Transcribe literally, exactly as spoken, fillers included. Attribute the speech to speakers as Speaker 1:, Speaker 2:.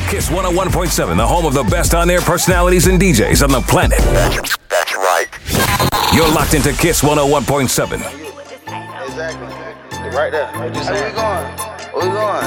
Speaker 1: Kiss one oh one point seven, the home of the best on-air personalities and D Js on the planet.
Speaker 2: That's, that's right.
Speaker 1: You're locked into Kiss one oh one point seven.
Speaker 2: Exactly. Right there. What you saying? Where we going? Where we going?